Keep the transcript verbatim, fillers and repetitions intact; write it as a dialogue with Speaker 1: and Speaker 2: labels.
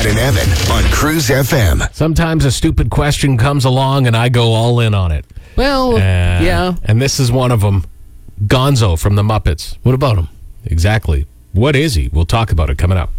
Speaker 1: and Evan on Cruise F M.
Speaker 2: Sometimes a stupid question comes along and I go all in on it.
Speaker 3: Well,
Speaker 2: Uh,
Speaker 3: yeah.
Speaker 2: And this is one of them. Gonzo from the Muppets.
Speaker 3: What about him?
Speaker 2: Exactly. What is he? We'll talk about it coming up.